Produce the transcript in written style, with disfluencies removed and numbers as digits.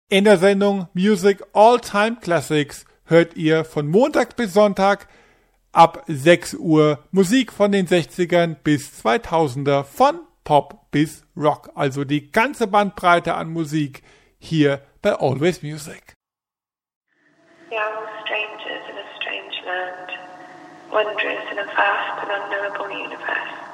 In der Sendung Music All Time Classics hört ihr von Montag bis Sonntag ab 6 Uhr Musik von den 60ern bis 2000er, von Pop bis Rock. Also die ganze Bandbreite an Musik hier bei Always Music. We are all strangers in a strange land, wanderers in a vast and unknowable universe.